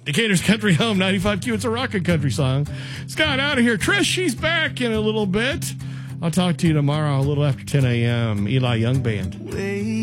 Decatur's Country Home, 95Q. It's a rockin' country song. Scott out of here. Trish, she's back in a little bit. I'll talk to you tomorrow a little after 10 a.m. Eli Young Band.